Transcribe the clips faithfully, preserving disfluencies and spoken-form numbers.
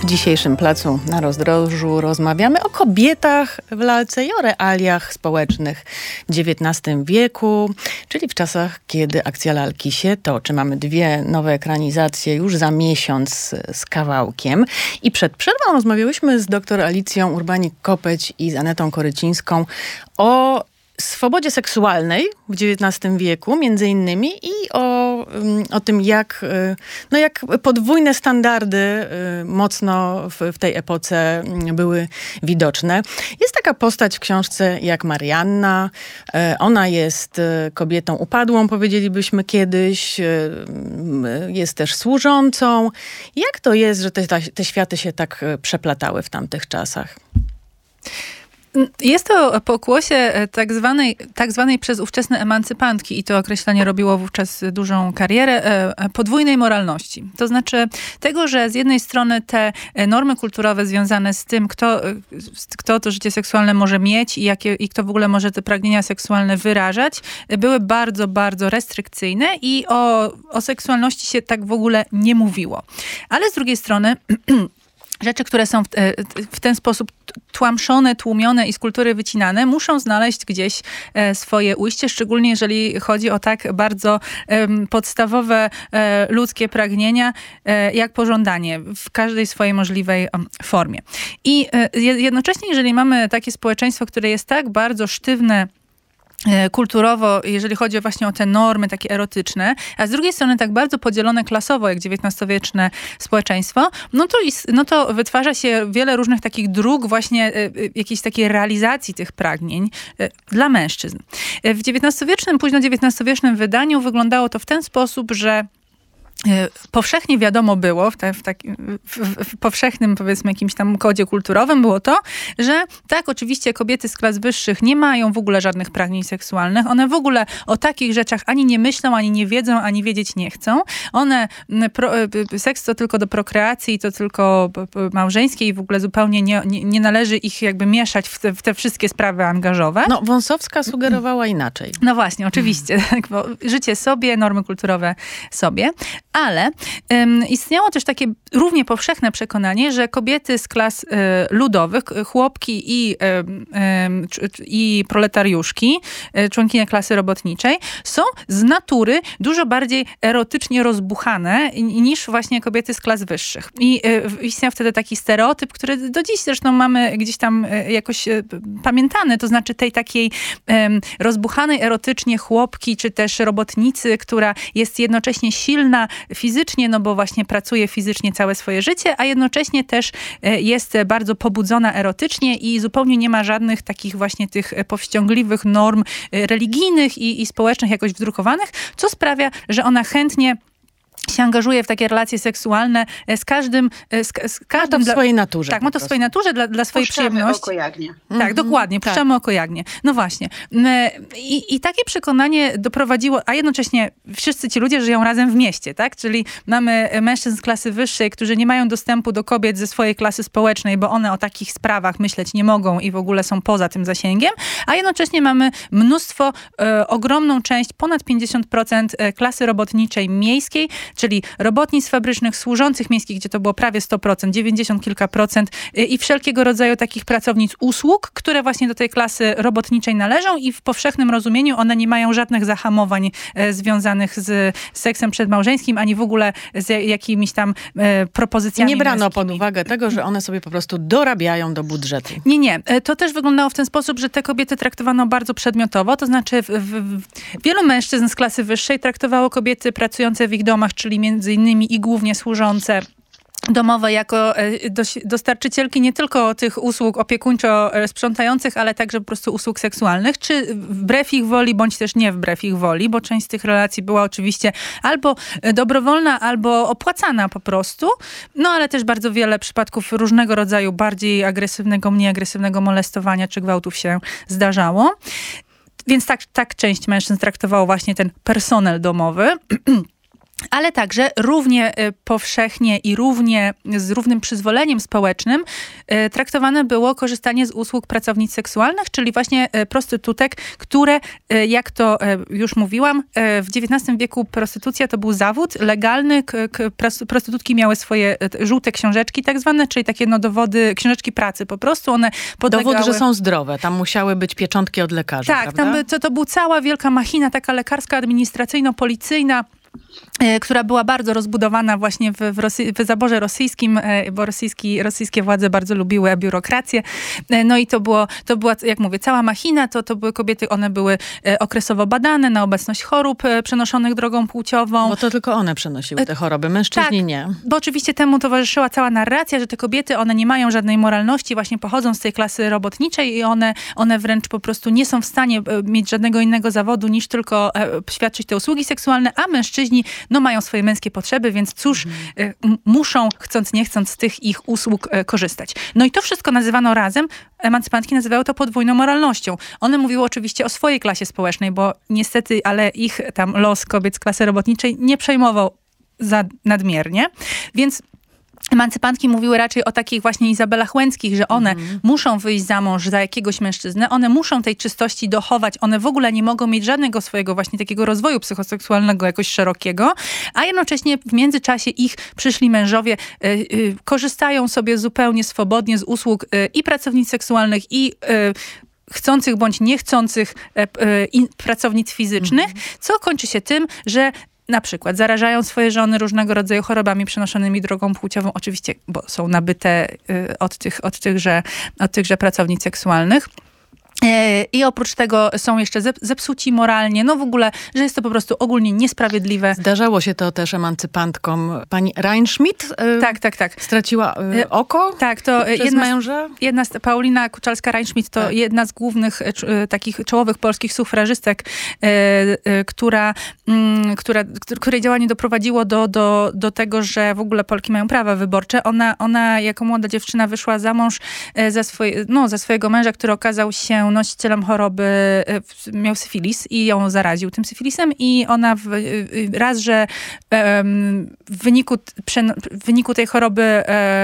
dzisiejszym Placu na Rozdrożu rozmawiamy o kobietach w lalce i o realiach społecznych w dziewiętnastym wieku, czyli w czasach, kiedy akcja lalki się toczy. Mamy dwie nowe ekranizacje już za miesiąc z kawałkiem. I przed przerwą rozmawiałyśmy z dr Alicją Urbanik-Kopeć i z Anetą Korycińską o swobodzie seksualnej w dziewiętnastym wieku, między innymi, i o, o tym, jak, no jak podwójne standardy mocno w, w tej epoce były widoczne. Jest taka postać w książce jak Marianna. Ona jest kobietą upadłą, powiedzielibyśmy kiedyś. Jest też służącą. Jak to jest, że te, te światy się tak przeplatały w tamtych czasach? Jest to pokłosie tak zwanej, tak zwanej przez ówczesne emancypantki, i to określenie robiło wówczas dużą karierę, podwójnej moralności. To znaczy tego, że z jednej strony te normy kulturowe związane z tym, kto, kto to życie seksualne może mieć i, jakie, i kto w ogóle może te pragnienia seksualne wyrażać, były bardzo, bardzo restrykcyjne i o, o seksualności się tak w ogóle nie mówiło. Ale z drugiej strony rzeczy, które są w, w ten sposób tłamszone, tłumione i z kultury wycinane, muszą znaleźć gdzieś swoje ujście, szczególnie jeżeli chodzi o tak bardzo um, podstawowe e, ludzkie pragnienia, e, jak pożądanie w każdej swojej możliwej um, formie. I e, jednocześnie, jeżeli mamy takie społeczeństwo, które jest tak bardzo sztywne kulturowo, jeżeli chodzi właśnie o te normy takie erotyczne, a z drugiej strony tak bardzo podzielone klasowo, jak dziewiętnastowieczne społeczeństwo, no to, no to wytwarza się wiele różnych takich dróg właśnie jakiejś takiej realizacji tych pragnień dla mężczyzn. W dziewiętnastowiecznym, późno dziewiętnastowiecznym wydaniu wyglądało to w ten sposób, że powszechnie wiadomo było, w, te, w, taki, w, w powszechnym, powiedzmy, jakimś tam kodzie kulturowym było to, że tak, oczywiście kobiety z klas wyższych nie mają w ogóle żadnych pragnień seksualnych. One w ogóle o takich rzeczach ani nie myślą, ani nie wiedzą, ani wiedzieć nie chcą. One, pro, seks to tylko do prokreacji, to tylko małżeńskiej i w ogóle zupełnie nie, nie, nie należy ich jakby mieszać w te, w te wszystkie sprawy angażowe. No, Wąsowska sugerowała inaczej. No właśnie, oczywiście. Tak, bo życie sobie, normy kulturowe sobie. Ale um, istniało też takie równie powszechne przekonanie, że kobiety z klas y, ludowych, chłopki i, y, y, i proletariuszki, y, członkinie klasy robotniczej, są z natury dużo bardziej erotycznie rozbuchane niż właśnie kobiety z klas wyższych. I y, istniał wtedy taki stereotyp, który do dziś zresztą mamy gdzieś tam y, jakoś y, pamiętany, to znaczy tej takiej y, rozbuchanej erotycznie chłopki, czy też robotnicy, która jest jednocześnie silna fizycznie, no bo właśnie pracuje fizycznie całe swoje życie, a jednocześnie też jest bardzo pobudzona erotycznie i zupełnie nie ma żadnych takich właśnie tych powściągliwych norm religijnych i, i społecznych jakoś wdrukowanych, co sprawia, że ona chętnie się angażuje w takie relacje seksualne z każdym... Z, z każdym ma to w swojej naturze. Tak, ma to w swojej naturze dla, dla swojej puszczamy przyjemności. Oko jagnie. Tak, mm-hmm, dokładnie. Puszczamy tak. oko jagnie. No właśnie. I, I takie przekonanie doprowadziło, a jednocześnie wszyscy ci ludzie żyją razem w mieście, tak? Czyli mamy mężczyzn z klasy wyższej, którzy nie mają dostępu do kobiet ze swojej klasy społecznej, bo one o takich sprawach myśleć nie mogą i w ogóle są poza tym zasięgiem, a jednocześnie mamy mnóstwo, e, ogromną część, ponad pięćdziesiąt procent klasy robotniczej miejskiej, czyli robotnic fabrycznych, służących miejskich, gdzie to było prawie sto procent, dziewięćdziesiąt kilka procent i wszelkiego rodzaju takich pracownic usług, które właśnie do tej klasy robotniczej należą i w powszechnym rozumieniu one nie mają żadnych zahamowań e, związanych z seksem przedmałżeńskim, ani w ogóle z jakimiś tam e, propozycjami. I nie brano męskimi. pod uwagę tego, że one sobie po prostu dorabiają do budżetu. Nie, nie. To też wyglądało w ten sposób, że te kobiety traktowano bardzo przedmiotowo, to znaczy w, w, w wielu mężczyzn z klasy wyższej traktowało kobiety pracujące w ich domach, czyli między innymi i głównie służące domowe jako dostarczycielki nie tylko tych usług opiekuńczo-sprzątających, ale także po prostu usług seksualnych, czy wbrew ich woli, bądź też nie wbrew ich woli, bo część z tych relacji była oczywiście albo dobrowolna, albo opłacana po prostu, no ale też bardzo wiele przypadków różnego rodzaju bardziej agresywnego, mniej agresywnego molestowania czy gwałtów się zdarzało. Więc tak, tak część mężczyzn traktowało właśnie ten personel domowy. ale także równie powszechnie i równie z równym przyzwoleniem społecznym traktowane było korzystanie z usług pracownic seksualnych, czyli właśnie prostytutek, które, jak to już mówiłam, w dziewiętnastym wieku prostytucja to był zawód legalny. Prostytutki miały swoje żółte książeczki tak zwane, czyli takie no dowody, książeczki pracy po prostu. One podlegały... Dowód, że są zdrowe. Tam musiały być pieczątki od lekarzy, tak, prawda? Tam by, to, to była cała wielka machina taka lekarska, administracyjno-policyjna, która była bardzo rozbudowana właśnie w, w, Rosy, w zaborze rosyjskim, bo rosyjski, rosyjskie władze bardzo lubiły biurokrację. No i to było, to była, jak mówię, cała machina, to, to były kobiety, one były okresowo badane na obecność chorób przenoszonych drogą płciową. Bo to tylko one przenosiły te choroby, mężczyźni tak, nie. Bo oczywiście temu towarzyszyła cała narracja, że te kobiety, one nie mają żadnej moralności, właśnie pochodzą z tej klasy robotniczej i one, one wręcz po prostu nie są w stanie mieć żadnego innego zawodu niż tylko świadczyć te usługi seksualne, a mężczyźni no mają swoje męskie potrzeby, więc cóż, y, muszą, chcąc nie chcąc, z tych ich usług y, korzystać. No i to wszystko nazywano razem, emancypantki nazywały to podwójną moralnością. One mówiły oczywiście o swojej klasie społecznej, bo niestety, ale ich tam los kobiet z klasy robotniczej nie przejmował za nadmiernie, więc emancypantki mówiły raczej o takich właśnie Izabelach Łęckich, że one mhm. muszą wyjść za mąż za jakiegoś mężczyznę, one muszą tej czystości dochować, one w ogóle nie mogą mieć żadnego swojego właśnie takiego rozwoju psychoseksualnego jakoś szerokiego, a jednocześnie w międzyczasie ich przyszli mężowie y, y, korzystają sobie zupełnie swobodnie z usług y, i pracownic seksualnych, i y, chcących bądź niechcących y, y, pracownic fizycznych, mhm. co kończy się tym, że na przykład zarażają swoje żony różnego rodzaju chorobami przenoszonymi drogą płciową, oczywiście, bo są nabyte y, od, tych, od, tychże, od tychże pracownic seksualnych. I oprócz tego są jeszcze zepsuci moralnie, no w ogóle, że jest to po prostu ogólnie niesprawiedliwe. Zdarzało się to też emancypantkom. Pani Reinschmidt tak, tak, tak. straciła y, oko tak, to przez jedna męża? Z, jedna z, Paulina Kuczalska-Reinschmidt to tak. jedna z głównych y, takich czołowych polskich sufrażystek, y, y, która, y, która, której działanie doprowadziło do, do, do tego, że w ogóle Polki mają prawa wyborcze. Ona, ona jako młoda dziewczyna wyszła za mąż y, za, swoje, no, za swojego męża, który okazał się nosicielem choroby, miał syfilis i ją zaraził tym syfilisem i ona w, raz, że w wyniku, w wyniku tej choroby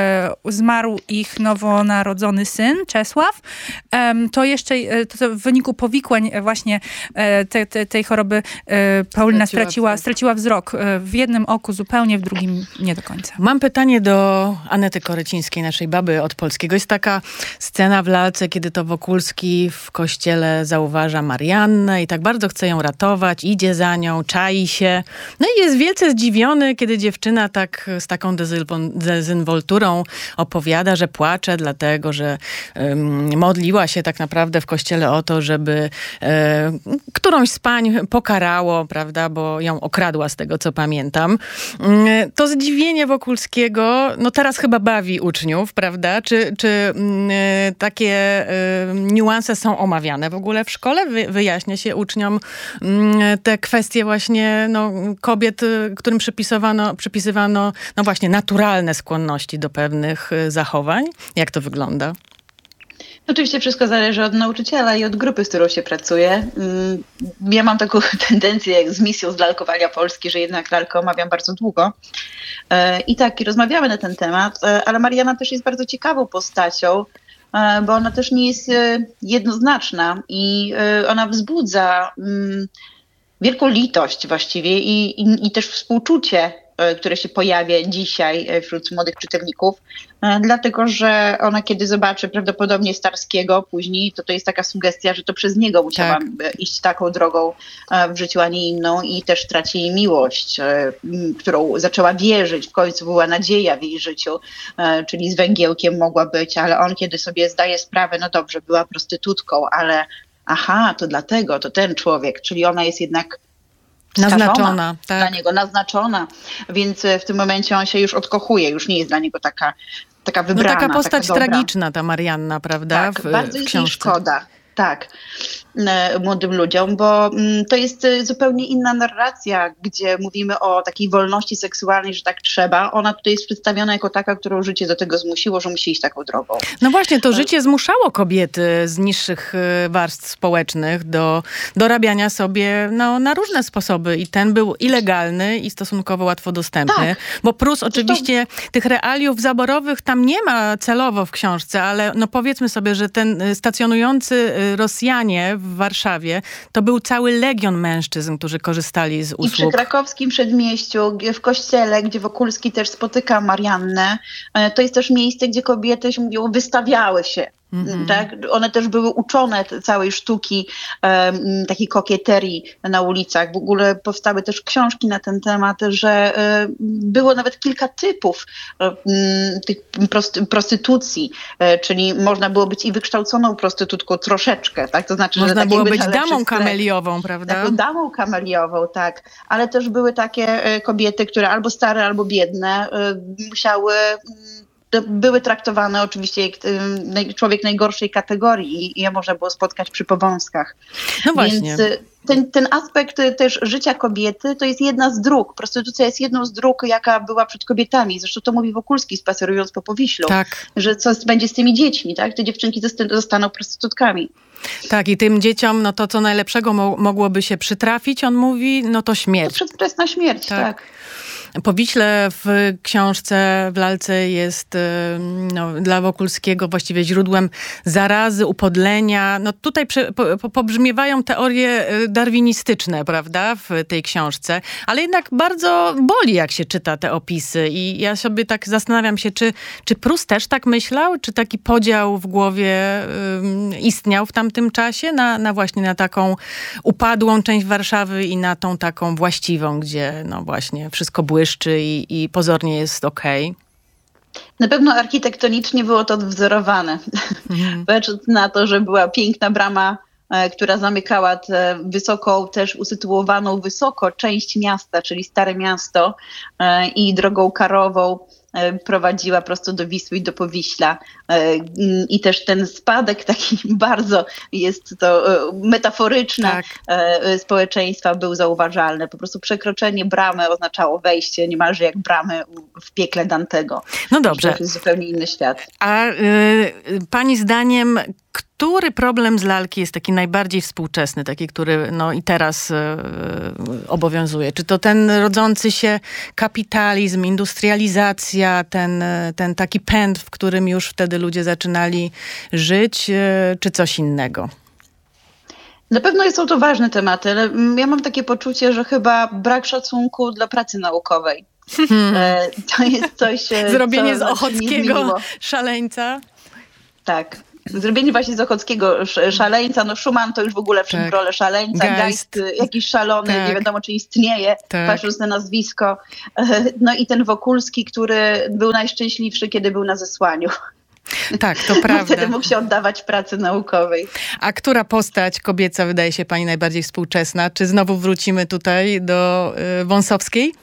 zmarł ich nowonarodzony syn, Czesław, to jeszcze to w wyniku powikłań właśnie te, te, tej choroby Paulina straciła, straciła wzrok. W jednym oku zupełnie, w drugim nie do końca. Mam pytanie do Anety Korycińskiej, naszej baby od polskiego. Jest taka scena w lalce, kiedy to Wokulski w kościele zauważa Mariannę i tak bardzo chce ją ratować, idzie za nią, czai się. No i jest wielce zdziwiony, kiedy dziewczyna tak z taką dezynwolturą opowiada, że płacze, dlatego że um, modliła się tak naprawdę w kościele o to, żeby um, którąś z pań pokarało, prawda, bo ją okradła z tego, co pamiętam. Um, to zdziwienie Wokulskiego, no teraz chyba bawi uczniów, prawda? Czy, czy um, takie um, niuanse są omawiane w ogóle w szkole? Wy, wyjaśnia się uczniom um, te kwestie właśnie no, kobiet, którym przypisywano, przypisywano no właśnie naturalne skłonności do pewnych zachowań? Jak to wygląda? Oczywiście wszystko zależy od nauczyciela i od grupy, z którą się pracuje. Ja mam taką tendencję jak z misją z lalkowania Polski, że jednak lalkę omawiam bardzo długo. I tak, i rozmawiamy na ten temat, ale Marianna też jest bardzo ciekawą postacią, bo ona też nie jest jednoznaczna i ona wzbudza wielką litość właściwie i, i, i też współczucie, które się pojawia dzisiaj wśród młodych czytelników, dlatego że ona kiedy zobaczy prawdopodobnie Starskiego później, to to jest taka sugestia, że to przez niego musiała tak. iść taką drogą w życiu, a nie inną i też traci jej miłość, którą zaczęła wierzyć, w końcu była nadzieja w jej życiu, czyli z węgiełkiem mogła być, ale on kiedy sobie zdaje sprawę, no dobrze, była prostytutką, ale aha, to dlatego, to ten człowiek, czyli ona jest jednak naznaczona, tak. dla niego, naznaczona, więc w tym momencie on się już odkochuje, już nie jest dla niego taka, taka wybrana. No taka postać taka tragiczna ta Marianna, prawda? Tak, w, bardzo w jest jej szkoda. Tak, młodym ludziom, bo to jest zupełnie inna narracja, gdzie mówimy o takiej wolności seksualnej, że tak trzeba. Ona tutaj jest przedstawiona jako taka, którą życie do tego zmusiło, że musi iść taką drogą. No właśnie, to życie zmuszało kobiety z niższych warstw społecznych do dorabiania sobie no, na różne sposoby i ten był ilegalny i stosunkowo łatwo dostępny. Tak. Bo Prus oczywiście to... tych realiów zaborowych tam nie ma celowo w książce, ale no powiedzmy sobie, że ten stacjonujący Rosjanie w Warszawie, to był cały legion mężczyzn, którzy korzystali z usług. I przy krakowskim przedmieściu, w kościele, gdzie Wokulski też spotyka Mariannę, to jest też miejsce, gdzie kobiety, się mówiło, wystawiały się. Mm-hmm. Tak? One też były uczone całej sztuki um, takiej kokieterii na ulicach. W ogóle powstały też książki na ten temat, że um, było nawet kilka typów um, tych prosty- prostytucji, um, czyli można było być i wykształconą prostytutką troszeczkę, tak? To znaczy, można że było być damą kameliową, prawda? Taką damą kameliową, tak. Ale też były takie um, kobiety, które albo stare, albo biedne um, musiały um, były traktowane oczywiście jak człowiek najgorszej kategorii i je można było spotkać przy Powązkach. No właśnie. Więc ten, ten aspekt też życia kobiety to jest jedna z dróg. Prostytucja jest jedną z dróg, jaka była przed kobietami. Zresztą to mówi Wokulski, spacerując po Powiślu. Tak. Że co będzie z tymi dziećmi, tak? Te dziewczynki zostaną prostytutkami. Tak, i tym dzieciom, no to co najlepszego mo- mogłoby się przytrafić, on mówi, no to śmierć. To przedwczesna śmierć, tak. tak. Powiśle w książce, w lalce jest no, dla Wokulskiego właściwie źródłem zarazy, upodlenia. No tutaj prze, po, pobrzmiewają teorie darwinistyczne, prawda, w tej książce, ale jednak bardzo boli, jak się czyta te opisy i ja sobie tak zastanawiam się, czy, czy Prus też tak myślał, czy taki podział w głowie um, istniał w tamtym czasie na, na właśnie na taką upadłą część Warszawy i na tą taką właściwą, gdzie no właśnie wszystko błyszczy i, i pozornie jest okej. Okay. Na pewno architektonicznie było to odwzorowane. Mhm. Patrząc na to, że była piękna brama, e, która zamykała tę wysoką, też usytuowaną wysoko część miasta, czyli Stare Miasto e, i drogą karową e, prowadziła prosto do Wisły i do Powiśla. E, I też ten spadek taki bardzo jest to e, metaforyczne tak. e, społeczeństwa był zauważalny. Po prostu przekroczenie bramy oznaczało wejście niemalże jak bramy w piekle Dantego. No dobrze. To jest zupełnie inny świat. A y, pani zdaniem, który problem z lalki jest taki najbardziej współczesny, taki, który no i teraz y, obowiązuje? Czy to ten rodzący się kapitalizm, industrializacja, ten, ten taki pęd, w którym już wtedy ludzie zaczynali żyć, y, czy coś innego? Na pewno są to ważne tematy, ale ja mam takie poczucie, że chyba brak szacunku dla pracy naukowej. Hmm. E, to jest coś, Zrobienie co z Ochockiego szaleńca. Tak. Zrobienie właśnie z Ochockiego szaleńca, no Schumann to już w ogóle wszedł w tak. rolę szaleńca, Geist, Geist jakiś szalony, tak. nie wiadomo czy istnieje, tak. patrząc na nazwisko. No i ten Wokulski, który był najszczęśliwszy, kiedy był na zesłaniu. Tak, to prawda. Wtedy mógł się oddawać pracy naukowej. A która postać kobieca wydaje się pani najbardziej współczesna? Czy znowu wrócimy tutaj do y, Wąsowskiej?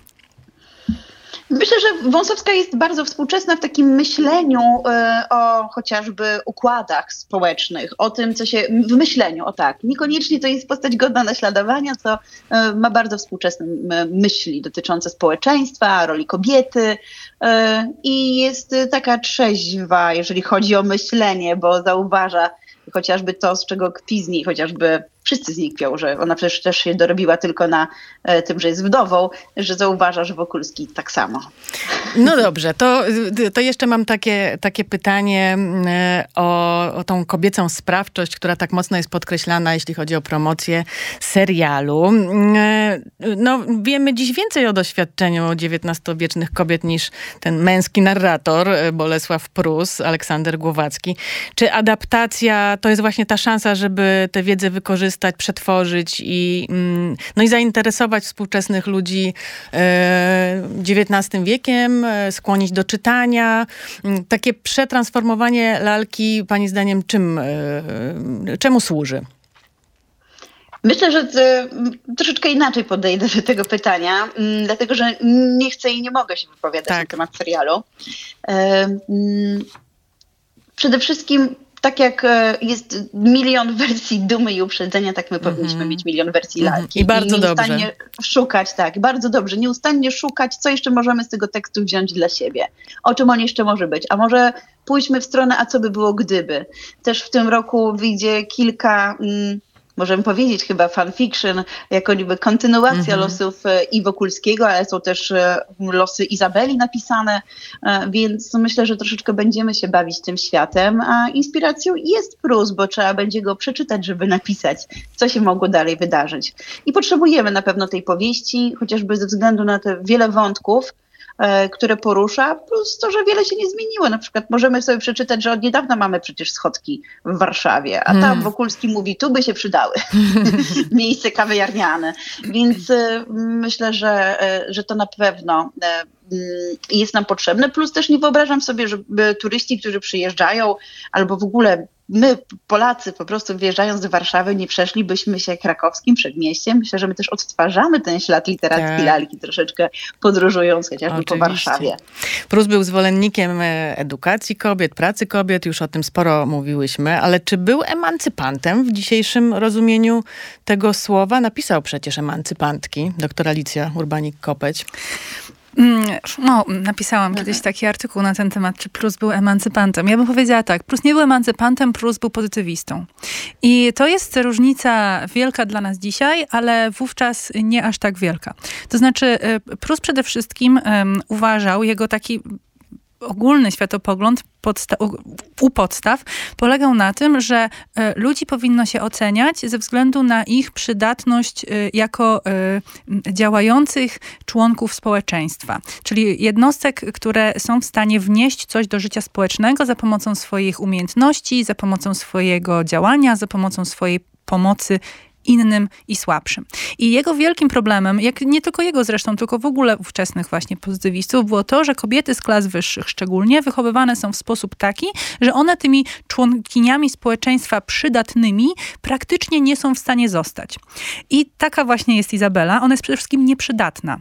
Myślę, że Wąsowska jest bardzo współczesna w takim myśleniu y, o chociażby układach społecznych, o tym, co się w myśleniu, o tak. Niekoniecznie to jest postać godna naśladowania, co y, ma bardzo współczesne y, myśli dotyczące społeczeństwa, roli kobiety y, i jest y, taka trzeźwa, jeżeli chodzi o myślenie, bo zauważa chociażby to, z czego kpi z niej, chociażby wszyscy z niej kpią, że ona przecież też się dorobiła tylko na e, tym, że jest wdową, że zauważa, że Wokulski tak samo. No dobrze, to, to jeszcze mam takie, takie pytanie o, o tą kobiecą sprawczość, która tak mocno jest podkreślana, jeśli chodzi o promocję serialu. No, wiemy dziś więcej o doświadczeniu dziewiętnastowiecznych kobiet niż ten męski narrator Bolesław Prus, Aleksander Głowacki. Czy adaptacja to jest właśnie ta szansa, żeby tę wiedzę wykorzystać, przetworzyć i, no i zainteresować współczesnych ludzi dziewiętnastym wiekiem, skłonić do czytania. Takie przetransformowanie lalki, pani zdaniem, czym, czemu służy? Myślę, że troszeczkę inaczej podejdę do tego pytania, dlatego że nie chcę i nie mogę się wypowiadać tak. na temat serialu. Przede wszystkim tak jak jest milion wersji Dumy i Uprzedzenia, tak my mm-hmm. powinniśmy mieć milion wersji lalki. I bardzo I dobrze. Nieustannie szukać, tak, bardzo dobrze. Nieustannie szukać, co jeszcze możemy z tego tekstu wziąć dla siebie. O czym on jeszcze może być. A może pójdźmy w stronę, a co by było gdyby. Też w tym roku wyjdzie kilka... Mm, możemy powiedzieć chyba fanfiction, jako niby kontynuacja mm-hmm. losów Iwo Kulskiego, ale są też losy Izabeli napisane, więc myślę, że troszeczkę będziemy się bawić tym światem, a inspiracją jest Prus, bo trzeba będzie go przeczytać, żeby napisać, co się mogło dalej wydarzyć. I potrzebujemy na pewno tej powieści, chociażby ze względu na te wiele wątków, które porusza, plus to, że wiele się nie zmieniło. Na przykład możemy sobie przeczytać, że od niedawna mamy przecież schodki w Warszawie, a tam hmm. Wokulski mówi, tu by się przydały miejsce kawiarniane. Więc y, myślę, że, y, że to na pewno y, jest nam potrzebne. Plus też nie wyobrażam sobie, żeby turyści, którzy przyjeżdżają albo w ogóle my, Polacy, po prostu wjeżdżając do Warszawy, nie przeszlibyśmy się krakowskim przedmieściem. Myślę, że my też odtwarzamy ten ślad literacki tak. lalki, troszeczkę podróżując chociażby Oczywiście. po Warszawie. Prus był zwolennikiem edukacji kobiet, pracy kobiet, już o tym sporo mówiłyśmy, ale czy był emancypantem w dzisiejszym rozumieniu tego słowa? Napisał przecież emancypantki, doktor Alicja Urbanik-Kopeć. No, napisałam kiedyś taki artykuł na ten temat, czy Prus był emancypantem. Ja bym powiedziała tak, Prus nie był emancypantem, Prus był pozytywistą. I to jest różnica wielka dla nas dzisiaj, ale wówczas nie aż tak wielka. To znaczy, Prus przede wszystkim um, uważał, jego taki ogólny światopogląd podsta- u podstaw polegał na tym, że y, ludzi powinno się oceniać ze względu na ich przydatność y, jako y, działających członków społeczeństwa. Czyli jednostek, które są w stanie wnieść coś do życia społecznego za pomocą swoich umiejętności, za pomocą swojego działania, za pomocą swojej pomocy innym i słabszym. I jego wielkim problemem, jak nie tylko jego zresztą, tylko w ogóle ówczesnych właśnie pozytywistów, było to, że kobiety z klas wyższych szczególnie wychowywane są w sposób taki, że one tymi członkiniami społeczeństwa przydatnymi praktycznie nie są w stanie zostać. I taka właśnie jest Izabela. Ona jest przede wszystkim nieprzydatna.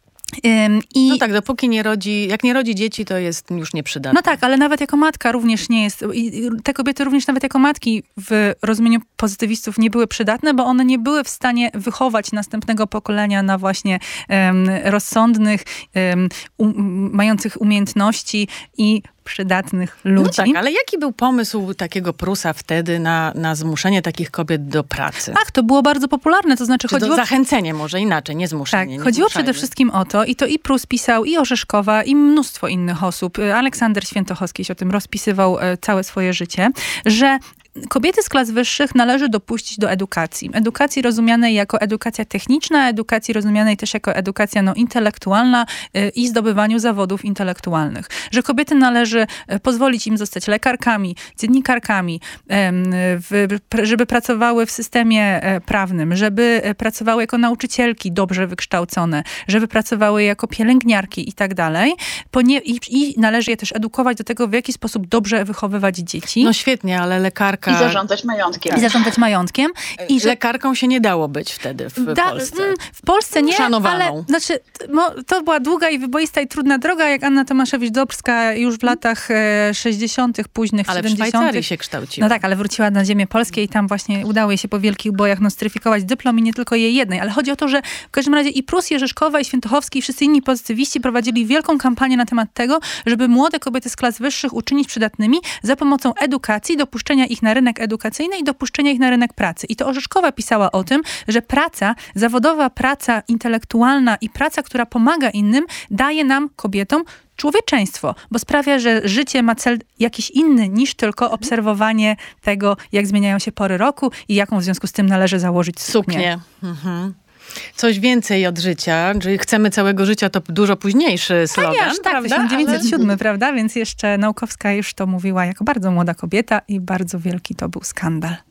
I no tak, dopóki nie rodzi, jak nie rodzi dzieci, to jest już nieprzydatne. No tak, ale nawet jako matka również nie jest, i te kobiety również nawet jako matki w rozumieniu pozytywistów nie były przydatne, bo one nie były w stanie wychować następnego pokolenia na właśnie um, rozsądnych, um, um, mających umiejętności i przydatnych ludzi. No tak, ale jaki był pomysł takiego Prusa wtedy na, na zmuszenie takich kobiet do pracy? Tak, to było bardzo popularne, to znaczy Czy chodziło... zachęcenie może inaczej, nie zmuszenie. Tak, nie chodziło zmuszajmy. przede wszystkim o to, i to i Prus pisał, i Orzeszkowa, i mnóstwo innych osób. Aleksander Świętochowski się o tym rozpisywał całe swoje życie, że kobiety z klas wyższych należy dopuścić do edukacji. Edukacji rozumianej jako edukacja techniczna, edukacji rozumianej też jako edukacja no, intelektualna y, i zdobywaniu zawodów intelektualnych. Że kobiety należy y, pozwolić im zostać lekarkami, dziennikarkami, y, w, żeby pracowały w systemie y, prawnym, żeby y, pracowały jako nauczycielki dobrze wykształcone, żeby pracowały jako pielęgniarki i tak dalej. Ponie- i, I należy je też edukować do tego, w jaki sposób dobrze wychowywać dzieci. No świetnie, ale lekarka... I zarządzać majątkiem. I zarządzać majątkiem. I że lekarką się nie dało być wtedy w da, Polsce. W Polsce nie, Szanowaną. ale znaczy, mo, to była długa i wyboista i trudna droga, jak Anna Tomaszewicz-Dobrska już w latach e, sześćdziesiątych, późnych ale siedemdziesiątych. Ale w Szwajcarii się kształciła. No tak, ale wróciła na ziemię polskie i tam właśnie udało jej się po wielkich bojach nostryfikować dyplom i nie tylko jej jednej. Ale chodzi o to, że w każdym razie i Prus, Jerzyszkowa, i Świętochowski, i wszyscy inni pozytywiści prowadzili wielką kampanię na temat tego, żeby młode kobiety z klas wyższych uczynić przydatnymi za pomocą edukacji, dopuszczenia ich na rynek edukacyjny i dopuszczenia ich na rynek pracy. I to Orzeszkowa pisała o tym, że praca, zawodowa praca intelektualna i praca, która pomaga innym, daje nam, kobietom, człowieczeństwo, bo sprawia, że życie ma cel jakiś inny niż tylko obserwowanie tego, jak zmieniają się pory roku i jaką w związku z tym należy założyć suknię. Suknię. Mhm. Coś więcej od życia, czyli chcemy całego życia, to dużo późniejszy slogan, tak, tak, prawda? tysiąc dziewięćset siódmy, ale... prawda? Więc jeszcze Naukowska już to mówiła jako bardzo młoda kobieta i bardzo wielki to był skandal.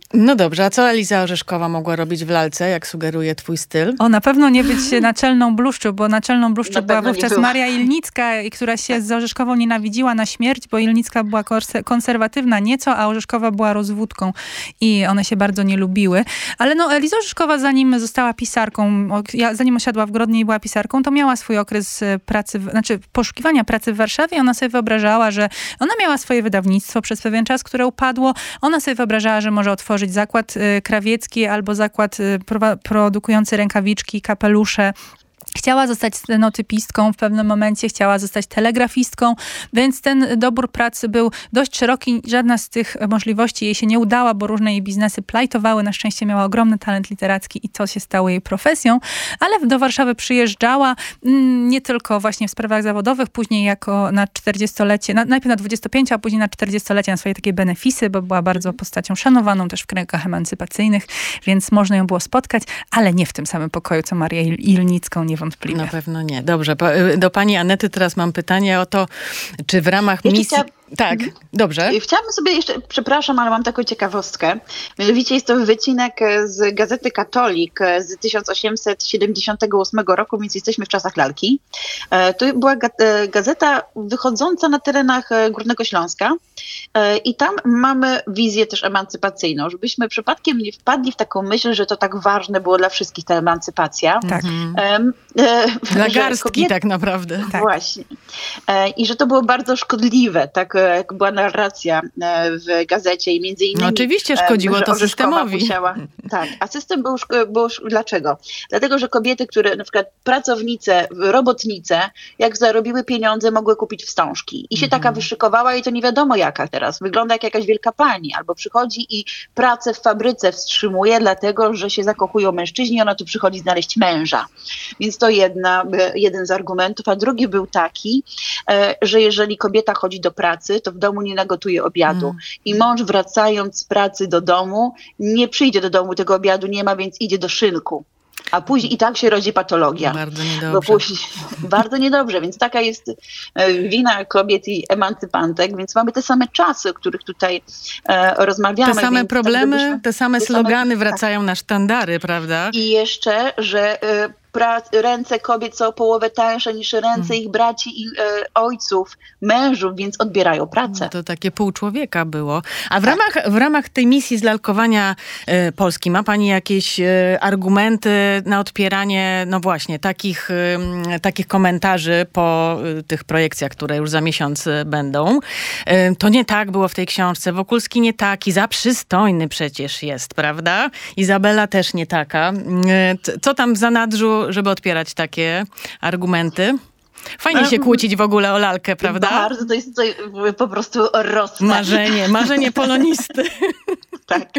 No dobrze, a co Eliza Orzeszkowa mogła robić w lalce, jak sugeruje twój styl? O, na pewno nie być naczelną bluszczu, bo naczelną bluszczu Na była pewno nie wówczas była. Maria Ilnicka, która się z Orzeszkową nienawidziła na śmierć, bo Ilnicka była kors- konserwatywna nieco, a Orzeszkowa była rozwódką i one się bardzo nie lubiły. Ale no, Eliza Orzeszkowa, zanim została pisarką, o- ja- zanim osiadła w Grodnie i była pisarką, to miała swój okres e, pracy, w, znaczy poszukiwania pracy w Warszawie. Ona sobie wyobrażała, że ona miała swoje wydawnictwo przez pewien czas, które upadło. Ona sobie wyobrażała, że może otworzyć zakład e, krawiecki albo zakład e, prowa- produkujący rękawiczki, kapelusze. Chciała zostać scenotypistką w pewnym momencie, chciała zostać telegrafistką, więc ten dobór pracy był dość szeroki. Żadna z tych możliwości jej się nie udała, bo różne jej biznesy plajtowały. Na szczęście miała ogromny talent literacki i to się stało jej profesją, ale do Warszawy przyjeżdżała mm, nie tylko właśnie w sprawach zawodowych, później jako na czterdziestolecie, na, najpierw na dwudziestopięcio, a później na czterdziestolecie na swoje takie benefisy, bo była bardzo postacią szanowaną też w kręgach emancypacyjnych, więc można ją było spotkać, ale nie w tym samym pokoju, co Marię Il- Ilnicką, niewątpliwie. Na pewno nie. Dobrze, po- do pani Anety teraz mam pytanie o to, czy w ramach Jeszcze misji... chciałam- Tak, dobrze. I Chciałabym sobie jeszcze, przepraszam, ale mam taką ciekawostkę. Mianowicie jest to wycinek z Gazety Katolik z tysiąc osiemset siedemdziesiątego ósmego roku, więc jesteśmy w czasach lalki. E, To była ga- e, gazeta wychodząca na terenach e, Górnego Śląska e, i tam mamy wizję też emancypacyjną, żebyśmy przypadkiem nie wpadli w taką myśl, że to tak ważne było dla wszystkich ta emancypacja. Tak. Em, e, Dla że garstki kobiety- tak naprawdę. Tak. Właśnie. E, I że to było bardzo szkodliwe, tak e, jak była narracja e, w gazecie i między innymi... No oczywiście e, szkodziło że to Orzeszkowa systemowi. Musiała, tak, a system był, szko- był... sz- Dlaczego? Dlatego, że kobiety, które na przykład pracownice, robotnice, jak zarobiły pieniądze, mogły kupić wstążki. I się Mhm. taka wyszykowała i to nie wiadomo jaka teraz. Wygląda jak jakaś wielka pani. Albo przychodzi i pracę w fabryce wstrzymuje, dlatego, że się zakochują mężczyźni, ona tu przychodzi znaleźć męża. Więc to jedna, jeden z argumentów, a drugi był taki, e, że jeżeli kobieta chodzi do pracy, to w domu nie nagotuje obiadu. Mm. I mąż wracając z pracy do domu, nie przyjdzie do domu, tego obiadu nie ma, więc idzie do szynku. A później i tak się rodzi patologia. Bardzo Bo niedobrze. później, bardzo niedobrze, więc taka jest e, wina kobiet i emancypantek, więc mamy te same czasy, o których tutaj e, rozmawiamy. Te same więc problemy, tak gdybyśmy- te same te same- slogany tak. wracają na sztandary, prawda? I jeszcze, że e, pra, ręce kobiet są o połowę tańsze niż ręce Mhm. ich braci i e, ojców, mężów, więc odbierają pracę. No to takie pół człowieka było. A w, Tak. ramach, w ramach tej misji zlalkowania e, Polski ma pani jakieś e, argumenty na odpieranie, no właśnie, takich, e, takich komentarzy po e, tych projekcjach, które już za miesiąc e, będą? E, to nie tak było w tej książce. Wokulski nie taki, za przystojny przecież jest, prawda? Izabela też nie taka. E, c- co tam w zanadrzu, żeby odpierać takie argumenty? Fajnie się kłócić w ogóle o lalkę, prawda? Bardzo, to jest to po prostu rosnę. Marzenie, marzenie polonisty. Tak.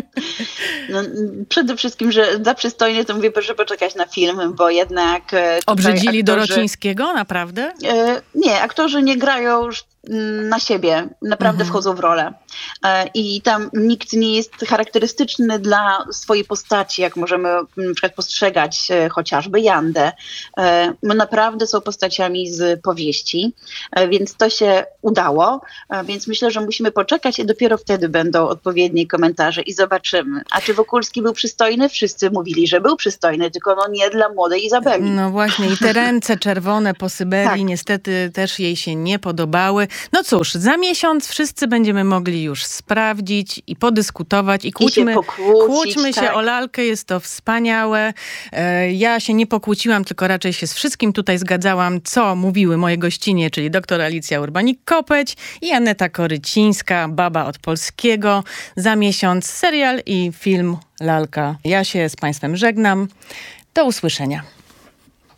No, przede wszystkim, że za przystojnie to mówię, proszę poczekać na film, bo jednak... e, tutaj Obrzydzili aktorzy- Dorocińskiego, naprawdę? E, Nie, aktorzy nie grają już mm, na siebie, naprawdę Mhm. wchodzą w rolę. E, I tam nikt nie jest charakterystyczny dla swojej postaci, jak możemy na przykład postrzegać e, chociażby Jandę. E, no naprawdę są postaciami z powieści, e, więc to się udało. E, Więc myślę, że musimy poczekać i dopiero wtedy będą odpowiednie komentarze i zobaczymy. A czy Wokulski był przystojny? Wszyscy mówili, że był przystojny, tylko no nie dla młodej Izabeli. No właśnie, i te ręce czerwone po Syberii Tak. niestety też jej się nie podobały. No cóż, za miesiąc wszyscy będziemy mogli już sprawdzić i podyskutować i kłóćmy, pokłócić, kłóćmy się tak. o lalkę, jest to wspaniałe. E, Ja się nie pokłóciłam, tylko raczej się z wszystkim tutaj zgadzałam, co mówiły moje gościnie, czyli doktor Alicja Urbanik-Kopeć i Aneta Korycińska, baba od polskiego. Za miesiąc serial i film Lalka. Ja się z państwem żegnam. Do usłyszenia.